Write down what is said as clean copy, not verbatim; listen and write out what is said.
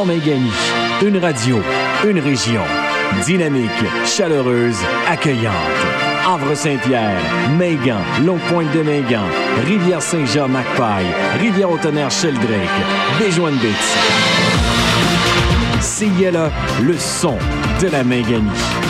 Fort-Maigani. Une radio, une région. Dynamique, chaleureuse, accueillante. Havre-Saint-Pierre, Maignan, Longue-Pointe-de-Maignan, Rivière-Saint-Jean-Macpaille, Rivière-au-Tonnerre-Sheldrake, Béjoine-Bits. CILA, le son de la Maiganie.